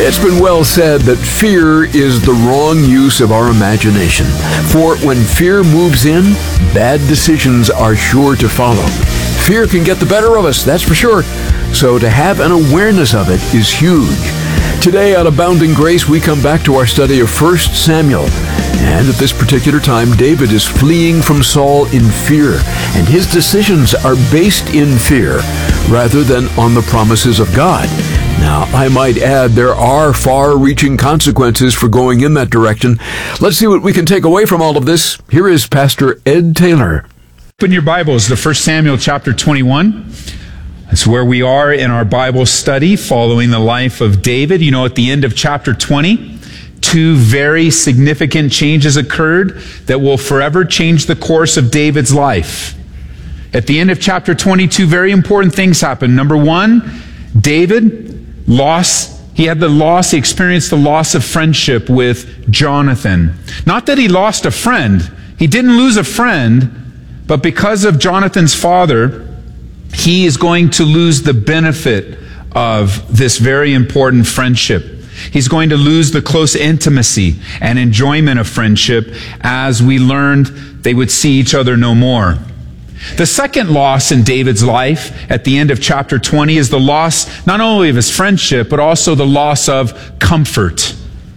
It's been well said that fear is the wrong use of our imagination. For when fear moves in, bad decisions are sure to follow. Fear can get the better of us, that's for sure. So to have an awareness of it is huge. Today on Abounding Grace, we come back to our study of 1 Samuel. And at this particular time, David is fleeing from Saul in fear, and his decisions are based in fear rather than on the promises of God. Now, I might add, there are far-reaching consequences for going in that direction. Let's see what we can take away from all of this. Here is Pastor Ed Taylor. Open your Bibles to 1 Samuel chapter 21. That's where we are in our Bible study following the life of David. You know, at the end of chapter 20, two very significant changes occurred that will forever change the course of David's life. At the end of chapter 22, very important things happened. Number one, David he experienced the loss of friendship with Jonathan. Not that he lost a friend. He didn't lose a friend, but because of Jonathan's father, he is going to lose the benefit of this very important friendship. He's going to lose the close intimacy and enjoyment of friendship as we learned they would see each other no more. The second loss in David's life at the end of chapter 20 is the loss not only of his friendship, but also the loss of comfort.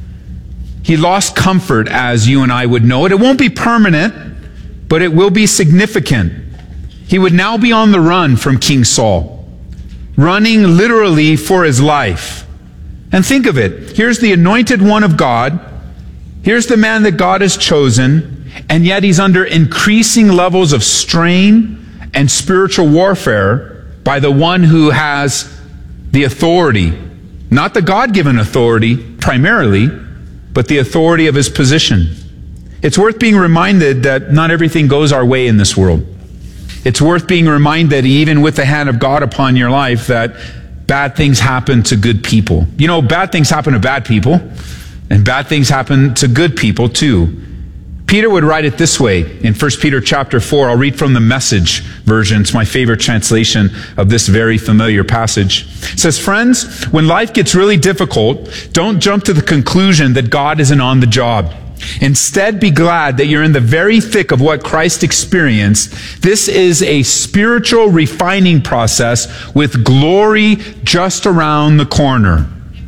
He lost comfort, as you and I would know it. It won't be permanent, but it will be significant. He would now be on the run from King Saul, running literally for his life. And think of it. Here's the anointed one of God. Here's the man that God has chosen. And yet he's under increasing levels of strain and spiritual warfare by the one who has the authority. Not the God-given authority, primarily, but the authority of his position. It's worth being reminded that not everything goes our way in this world. It's worth being reminded, even with the hand of God upon your life, that bad things happen to good people. You know, bad things happen to bad people, and bad things happen to good people too. Peter would write it this way in 1 Peter chapter 4. I'll read from the Message version. It's my favorite translation of this very familiar passage. It says, "Friends, when life gets really difficult, don't jump to the conclusion that God isn't on the job. Instead, be glad that you're in the very thick of what Christ experienced. This is a spiritual refining process with glory just around the corner."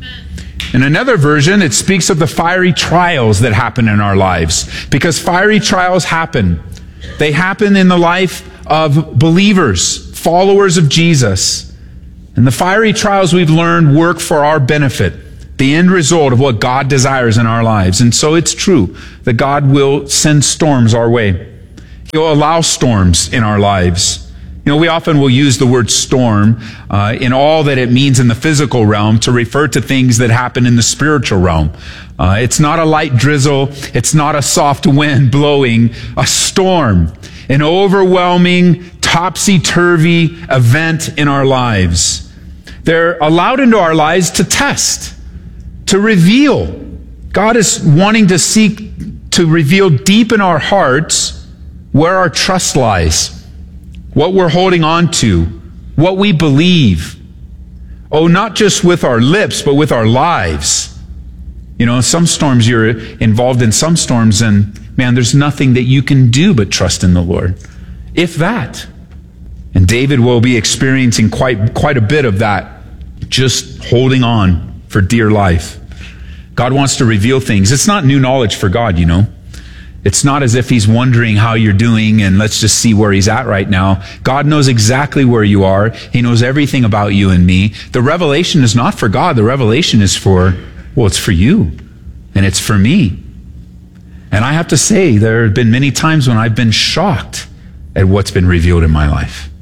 In another version, it speaks of the fiery trials that happen in our lives. Because fiery trials happen. They happen in the life of believers, followers of Jesus. And the fiery trials, we've learned, work for our benefit. The end result of what God desires in our lives. And so it's true that God will send storms our way. He'll allow storms in our lives. You know, we often will use the word storm in all that it means in the physical realm to refer to things that happen in the spiritual realm. It's not a light drizzle. It's not a soft wind blowing. A storm, an overwhelming, topsy-turvy event in our lives. They're allowed into our lives to test, to reveal. God is wanting to seek to reveal deep in our hearts where our trust lies. What we're holding on to, what we believe. Oh, not just with our lips, but with our lives. You know, some storms, you're involved in some storms, and man, there's nothing that you can do but trust in the Lord. If that. And David will be experiencing quite a bit of that, just holding on for dear life. God wants to reveal things. It's not new knowledge for God, you know. It's not as if he's wondering how you're doing and let's just see where he's at right now. God knows exactly where you are. He knows everything about you and me. The revelation is not for God. The revelation is it's for you. And it's for me. And I have to say, there have been many times when I've been shocked at what's been revealed in my life.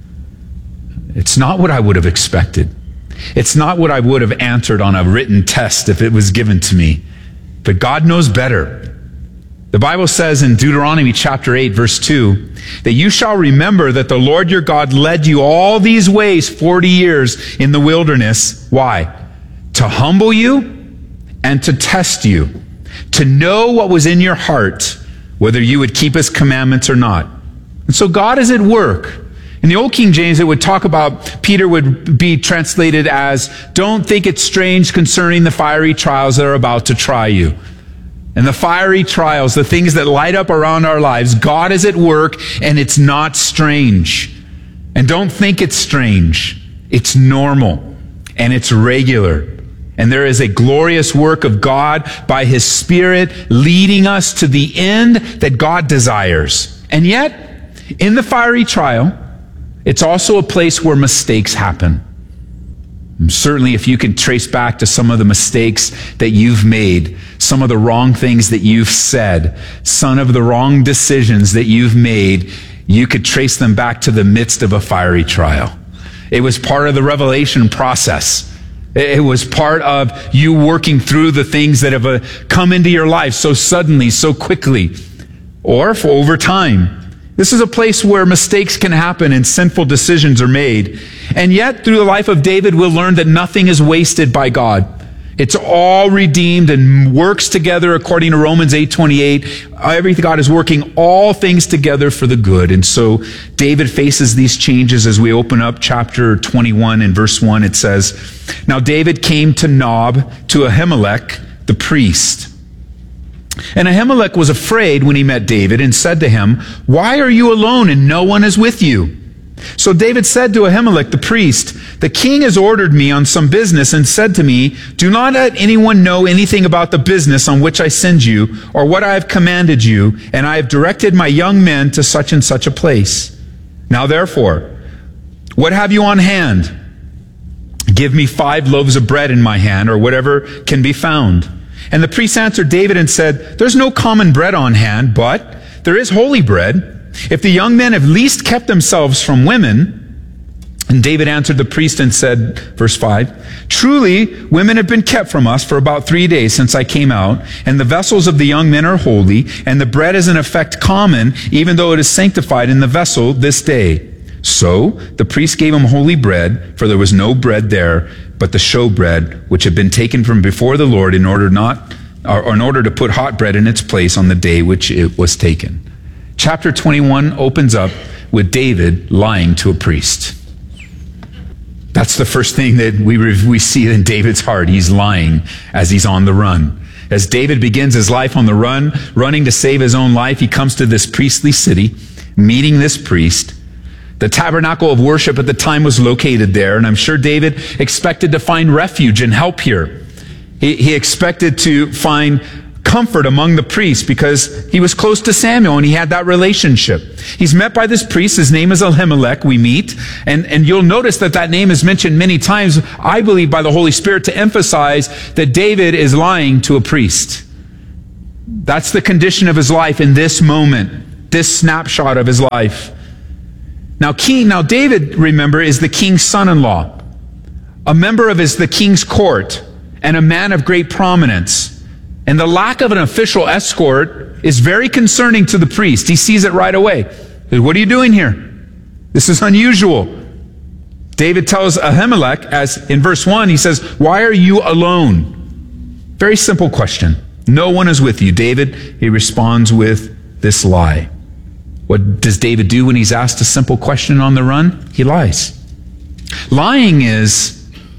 It's not what I would have expected. It's not what I would have answered on a written test if it was given to me. But God knows better. The Bible says in Deuteronomy chapter 8, verse 2, that you shall remember that the Lord your God led you all these ways 40 years in the wilderness. Why? To humble you and to test you, to know what was in your heart, whether you would keep his commandments or not. And so God is at work. In the Old King James, it would talk about, Peter would be translated as, don't think it strange concerning the fiery trials that are about to try you. And the fiery trials, the things that light up around our lives, God is at work and it's not strange. And don't think it's strange. It's normal and it's regular. And there is a glorious work of God by His Spirit leading us to the end that God desires. And yet, in the fiery trial, it's also a place where mistakes happen. And certainly, if you can trace back to some of the mistakes that you've made, some of the wrong things that you've said, some of the wrong decisions that you've made, you could trace them back to the midst of a fiery trial. It was part of the revelation process. It was part of you working through the things that have come into your life so suddenly, so quickly, or for over time. This is a place where mistakes can happen and sinful decisions are made. And yet, through the life of David, we'll learn that nothing is wasted by God. It's all redeemed and works together according to Romans 8:28. Everything, God is working all things together for the good. And so David faces these changes as we open up chapter 21 and verse 1. It says, "Now David came to Nob, to Ahimelech, the priest. And Ahimelech was afraid when he met David and said to him, 'Why are you alone and no one is with you?' So David said to Ahimelech the priest, 'The king has ordered me on some business and said to me, do not let anyone know anything about the business on which I send you or what I have commanded you, and I have directed my young men to such and such a place. Now therefore, what have you on hand? Give me 5 loaves of bread in my hand, or whatever can be found.' And the priest answered David and said, 'There's no common bread on hand, but there is holy bread. If the young men have least kept themselves from women,' and David answered the priest and said, verse 5, 'Truly, women have been kept from us for about 3 days since I came out, and the vessels of the young men are holy, and the bread is in effect common, even though it is sanctified in the vessel this day.' So the priest gave him holy bread, for there was no bread there, but the showbread, which had been taken from before the Lord in order to put hot bread in its place on the day which it was taken." Chapter 21 opens up with David lying to a priest. That's the first thing that we see in David's heart. He's lying as he's on the run. As David begins his life on the run, running to save his own life, he comes to this priestly city, meeting this priest. The tabernacle of worship at the time was located there, and I'm sure David expected to find refuge and help here. He expected to find comfort among the priests because he was close to Samuel and he had that relationship. He's met by this priest. His name is Ahimelech. We meet, and you'll notice that name is mentioned many times, I believe, by the Holy Spirit to emphasize that David is lying to a priest. That's the condition of his life in this moment, this snapshot of his life. Now David, remember, is the king's son-in-law, a member of the king's court, and a man of great prominence. And the lack of an official escort is very concerning to the priest. He sees it right away. What are you doing here? This is unusual. David tells Ahimelech, as in verse 1, he says, "Why are you alone?" Very simple question. No one is with you. David, he responds with this lie. What does David do when he's asked a simple question on the run? He lies. Lying is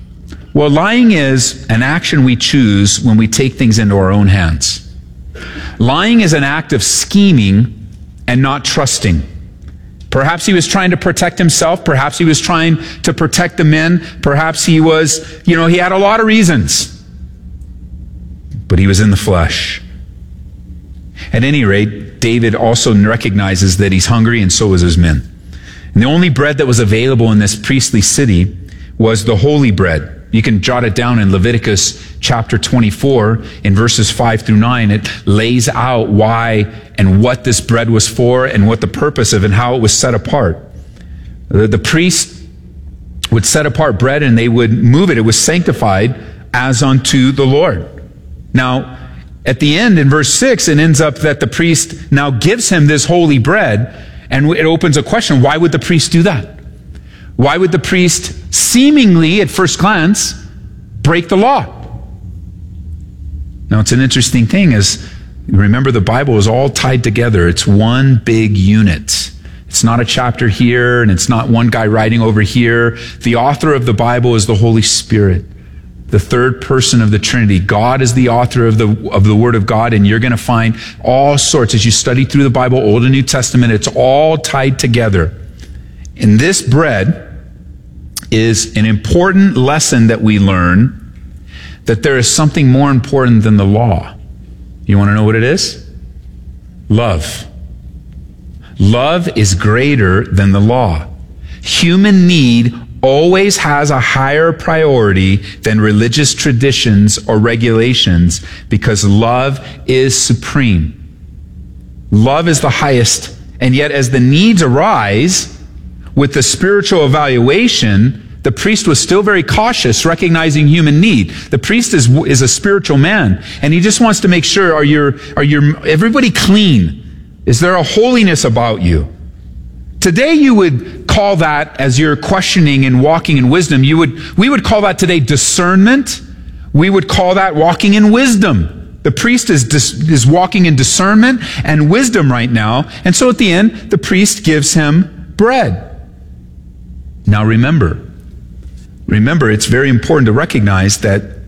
an action we choose when we take things into our own hands. Lying is an act of scheming and not trusting. Perhaps he was trying to protect himself. Perhaps he was trying to protect the men. Perhaps he was, he had a lot of reasons. But he was in the flesh. At any rate, David also recognizes that he's hungry, and so is his men. And the only bread that was available in this priestly city was the holy bread. You can jot it down in Leviticus chapter 24 in verses 5 through 9. It lays out why and what this bread was for and what the purpose of it and how it was set apart. The priest would set apart bread and they would move it. It was sanctified as unto the Lord. Now, at the end, in verse 6, it ends up that the priest now gives him this holy bread, and it opens a question. Why would the priest do that? Why would the priest seemingly, at first glance, break the law? Now, it's an interesting thing, as remember, the Bible is all tied together. It's one big unit. It's not a chapter here, and it's not one guy writing over here. The author of the Bible is the Holy Spirit, the third person of the Trinity. God is the author of the Word of God, and you're going to find all sorts, as you study through the Bible, Old and New Testament, it's all tied together. And this bread is an important lesson that we learn, that there is something more important than the law. You want to know what it is? Love. Love is greater than the law. Human need always has a higher priority than religious traditions or regulations because love is supreme. Love is the highest. And yet as the needs arise with the spiritual evaluation, the priest was still very cautious, recognizing human need. The priest is a spiritual man, and he just wants to make sure, are everybody clean? Is there a holiness about you? Today you would call that, as you're questioning and walking in wisdom, we would call that today discernment. We would call that walking in wisdom. The priest is walking in discernment and wisdom right now. And so at the end, the priest gives him bread. Now remember, it's very important to recognize that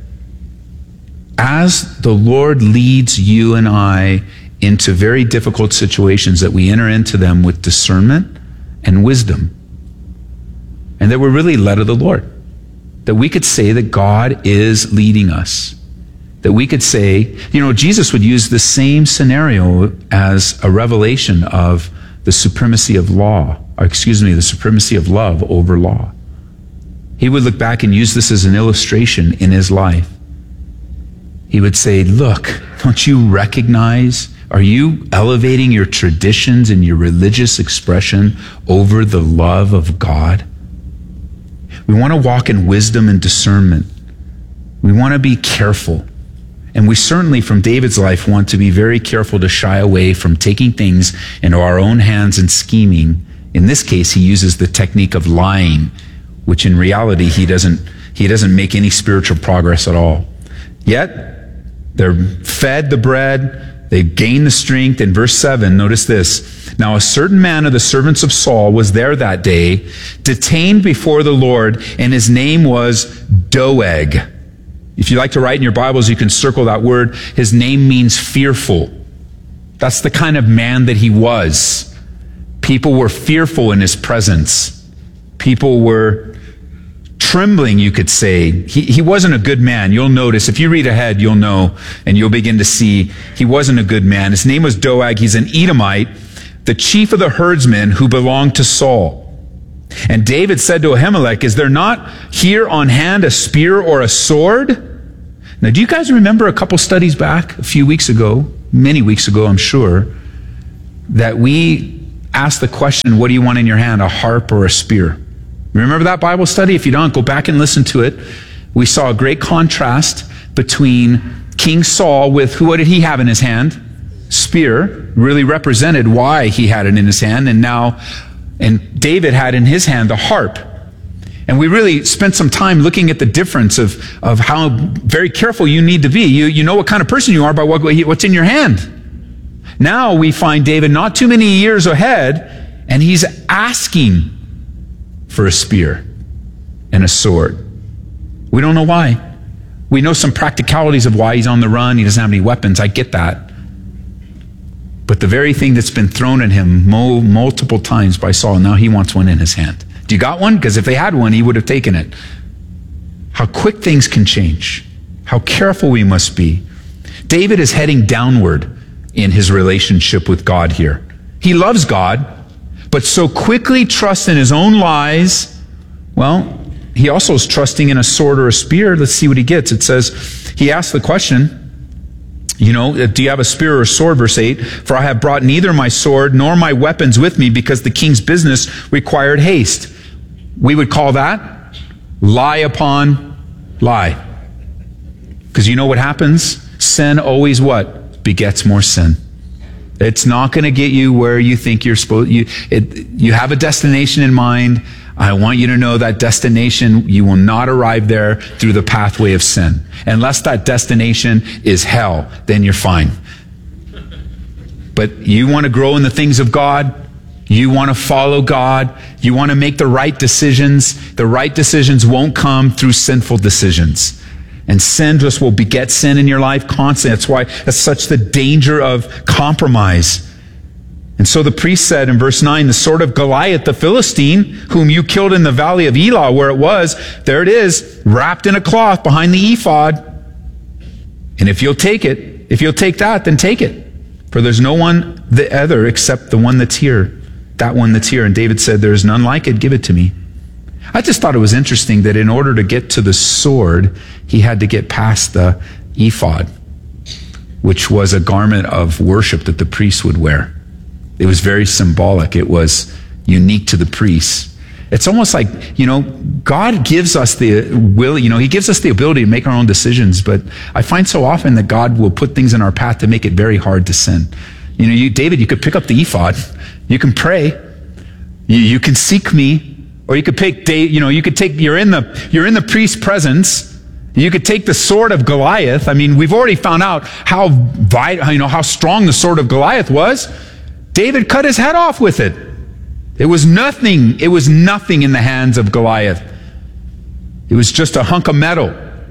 as the Lord leads you and I into very difficult situations, that we enter into them with discernment and wisdom, and that we're really led of the Lord. That we could say that God is leading us. That we could say, Jesus would use the same scenario as a revelation of the supremacy of the supremacy of love over law. He would look back and use this as an illustration in his life. He would say, look, don't you recognize, are you elevating your traditions and your religious expression over the love of God? We want to walk in wisdom and discernment. We want to be careful. And we certainly, from David's life, want to be very careful to shy away from taking things into our own hands and scheming. In this case, he uses the technique of lying, which in reality, he doesn't make any spiritual progress at all. Yet, they're fed the bread, they gain the strength. In verse 7, notice this. Now a certain man of the servants of Saul was there that day, detained before the Lord, and his name was Doeg. If you like to write in your Bibles, you can circle that word. His name means fearful. That's the kind of man that he was. People were fearful in his presence. People were trembling, you could say. He wasn't a good man. You'll notice, if you read ahead, you'll know, and you'll begin to see he wasn't a good man. His name was Doeg. He's an Edomite, the chief of the herdsmen who belonged to Saul. And David said to Ahimelech, is there not here on hand a spear or a sword? Now, do you guys remember a couple studies back, a few weeks ago, many weeks ago, I'm sure, that we asked the question, what do you want in your hand, a harp or a spear? Remember that Bible study? If you don't, go back and listen to it. We saw a great contrast between King Saul with, what did he have in his hand? Spear, really represented why he had it in his hand, and David had in his hand the harp. And we really spent some time looking at the difference of how very careful you need to be. You know what kind of person you are by what's in your hand. Now we find David not too many years ahead, and he's asking for a spear and a sword. We don't know why. We know some practicalities of why he's on the run. He doesn't have any weapons. I get that. But the very thing that's been thrown at him multiple times by Saul, now he wants one in his hand. Do you got one? Because if they had one, he would have taken it. How quick things can change. How careful we must be. David is heading downward in his relationship with God here. He loves God, but so quickly trusts in his own lies. Well, he also is trusting in a sword or a spear. Let's see what he gets. It says, he asks the question, do you have a spear or a sword? Verse 8, for I have brought neither my sword nor my weapons with me because the king's business required haste. We would call that lie upon lie. Because you know what happens? Sin always what? Begets more sin. It's not going to get you where you think you're supposed. You have a destination in mind. I want you to know that destination, you will not arrive there through the pathway of sin. Unless that destination is hell, then you're fine. But you want to grow in the things of God, You want to follow God. You want to make the right decisions. The right decisions won't come through sinful decisions. And sin just will beget sin in your life constantly. That's why that's such the danger of compromise. And so the priest said in verse 9, the sword of Goliath, the Philistine, whom you killed in the valley of Elah, where it was, there it is, wrapped in a cloth behind the ephod. And if you'll take it, if you'll take that, then take it. For there's no one the other except the one that's here. That one that's here. And David said, there is none like it, give it to me. I just thought it was interesting that in order to get to the sword, he had to get past the ephod, which was a garment of worship that the priest would wear. It was very symbolic. It was unique to the priests. It's almost like, God gives us the will, he gives us the ability to make our own decisions, but I find so often that God will put things in our path to make it very hard to sin. David, you could pick up the ephod. You can pray. You can seek me. Or you could pick, you're in the priest's presence. You could take the sword of Goliath. I mean, we've already found out how strong the sword of Goliath was. David cut his head off with it. It was nothing in the hands of Goliath. It was just a hunk of metal.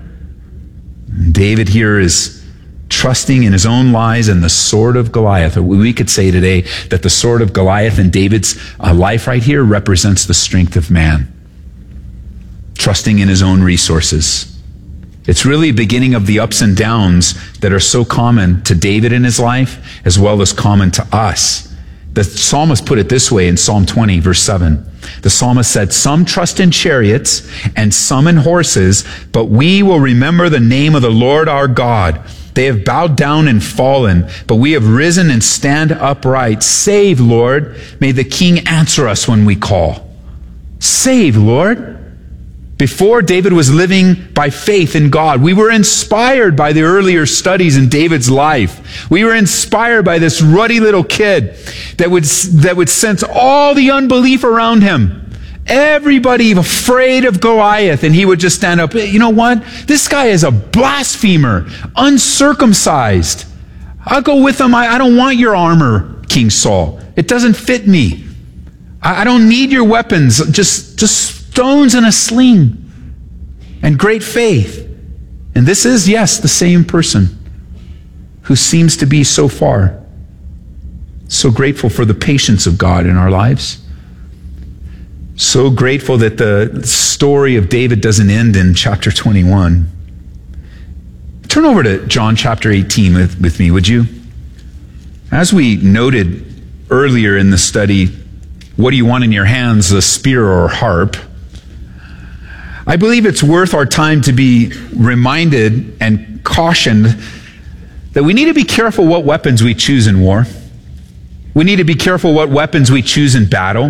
And David here is trusting in his own lies and the sword of Goliath. Or we could say today that the sword of Goliath in David's life right here represents the strength of man. Trusting in his own resources. It's really the beginning of the ups and downs that are so common to David in his life, as well as common to us. The psalmist put it this way in Psalm 20, verse 7. The psalmist said, some trust in chariots and some in horses, but we will remember the name of the Lord our God. They have bowed down and fallen, but we have risen and stand upright. Save, Lord. May the King answer us when we call. Save, Lord. Before, David was living by faith in God. We were inspired by the earlier studies in David's life. We were inspired by this ruddy little kid that would sense all the unbelief around him. Everybody afraid of Goliath, and he would just stand up. You know what? This guy is a blasphemer, uncircumcised. I'll go with him. I don't want your armor, King Saul. It doesn't fit me. I don't need your weapons. Just stones and a sling. And great faith. And this is, yes, the same person who seems to be so far. So grateful for the patience of God in our lives. So grateful that the story of David doesn't end in chapter 21. Turn over to John chapter 18 with me, would you? As we noted earlier in the study, what do you want in your hands, a spear or a harp? I believe it's worth our time to be reminded and cautioned that we need to be careful what weapons we choose in war. We need to be careful what weapons we choose in battle.